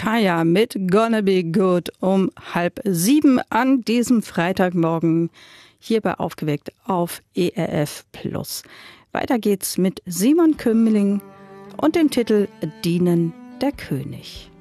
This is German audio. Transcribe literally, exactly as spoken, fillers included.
Kaya mit Gonna Be Good um halb sieben an diesem Freitagmorgen hier bei Aufgeweckt auf E R F Plus. Weiter geht's mit Simon Kümmeling und dem Titel Dienen der König.